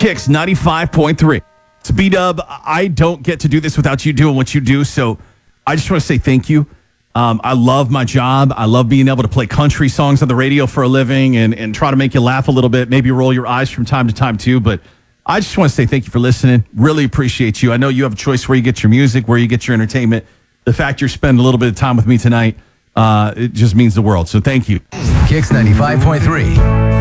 Kicks 95.3. It's B-Dub. I don't get to do this without you doing what you do, so I just want to say thank you. I love my job. I love being able to play country songs on the radio for a living and try to make you laugh a little bit, maybe roll your eyes from time to time too, but I just want to say thank you for listening. Really appreciate you. I know you have a choice where you get your music, where you get your entertainment. The fact you're spending a little bit of time with me tonight, it just means the world, so thank you. Kicks 95.3.